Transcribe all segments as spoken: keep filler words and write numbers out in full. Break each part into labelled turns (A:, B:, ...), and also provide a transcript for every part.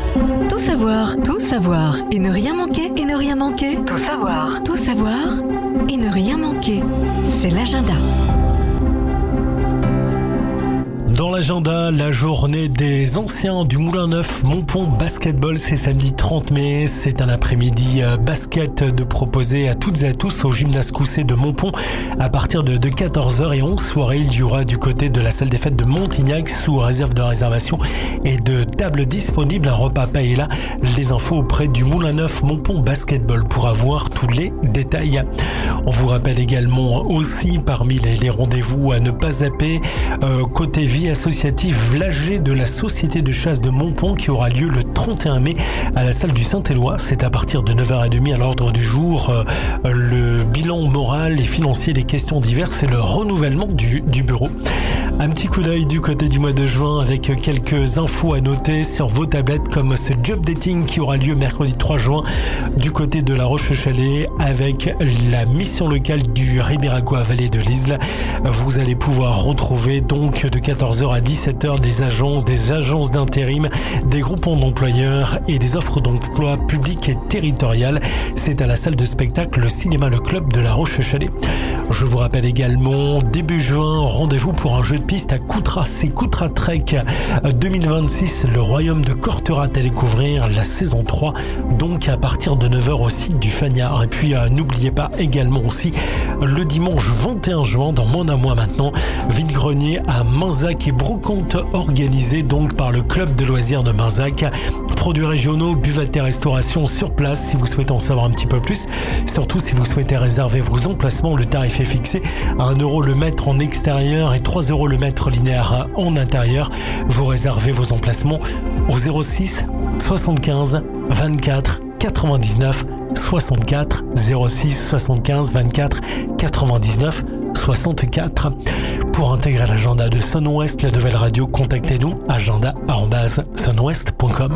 A: Tout savoir, tout savoir et ne rien manquer, et ne rien manquer. Tout savoir, tout savoir et ne rien manquer. C'est l'agenda.
B: Dans l'agenda, la journée des anciens du Moulin Neuf Montpont Basketball, c'est samedi trente mai. C'est un après-midi basket de proposer à toutes et à tous au gymnase Cousset de Montpont à partir de, de quatorze heures et onze soirées. Il y aura du côté de la salle des fêtes de Montignac sous réserve de réservation et de table disponible. Un repas paye là. Les infos auprès du Moulin Neuf Montpont Basketball pour avoir tous les détails. On vous rappelle également aussi parmi les, les rendez-vous à ne pas zapper, euh, côté vie associative, l'A G de la Société de chasse de Montpont qui aura lieu le trente et un mai à la salle du Saint-Éloi. C'est à partir de neuf heures trente à l'ordre du jour. Euh, le bilan moral et financier des questions diverses et le renouvellement du, du bureau. Un petit coup d'œil du côté du mois de juin avec quelques infos à noter sur vos tablettes comme ce job dating qui aura lieu mercredi trois juin du côté de La Roche-Chalais avec la mission locale du Ribéracois Vallée de l'Isle. Vous allez pouvoir retrouver donc de quatorze heures à dix-sept heures des agences, des agences d'intérim, des groupements d'employeurs et des offres d'emploi publiques et territoriales. C'est à la salle de spectacle Le Cinéma Le Club de La Roche-Chalais. Je vous rappelle également, début juin, rendez-vous pour un jeu de piste à Coutras. C'est Coutras Trek deux mille vingt-six, le royaume de Corterat à découvrir la saison trois, donc à partir de neuf heures au site du Faniard. Et puis euh, n'oubliez pas également aussi le dimanche vingt et un juin, dans moins d'un mois maintenant, vide-grenier à Minzac et brocante organisée donc par le club de loisirs de Minzac. Produits régionaux, buvette et restauration sur place si vous souhaitez en savoir un petit peu plus. Surtout si vous souhaitez réserver vos emplacements, le tarif est fixé à un euro le mètre en extérieur et trois euros le mètre linéaire en intérieur. Vous réservez vos emplacements au zéro six soixante-quinze vingt-quatre quatre-vingt-dix-neuf soixante-quatre zéro six soixante-quinze vingt-quatre quatre-vingt-dix-neuf soixante-quatre. Pour intégrer l'agenda de Sunwest, la nouvelle radio, contactez-nous agenda arobase sunwest point com.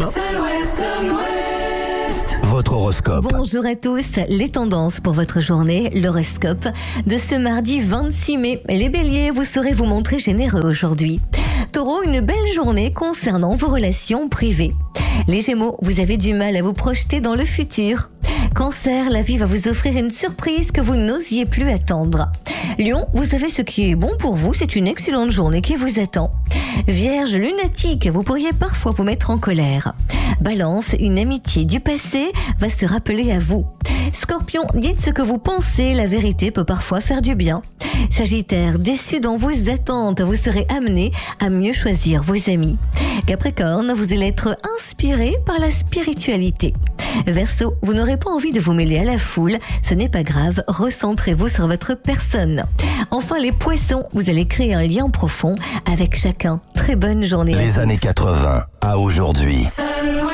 C: Votre horoscope.
D: Bonjour à tous, les tendances pour votre journée, l'horoscope de ce mardi vingt-six mai. Les béliers, vous saurez vous montrer généreux aujourd'hui. Taureau, une belle journée concernant vos relations privées. Les gémeaux, vous avez du mal à vous projeter dans le futur. Cancer, la vie va vous offrir une surprise que vous n'osiez plus attendre. Lion, vous savez ce qui est bon pour vous, c'est une excellente journée qui vous attend. Vierge, lunatique, vous pourriez parfois vous mettre en colère. Balance, une amitié du passé va se rappeler à vous. Scorpion, dites ce que vous pensez, la vérité peut parfois faire du bien. Sagittaire, déçu dans vos attentes, vous serez amené à mieux choisir vos amis. Capricorne, vous allez être inspiré par la spiritualité. Verseau, vous n'aurez pas envie de vous mêler à la foule, ce n'est pas grave, recentrez-vous sur votre personne. Enfin les poissons, vous allez créer un lien profond avec chacun. Très bonne journée.
C: Les années quatre-vingts à aujourd'hui.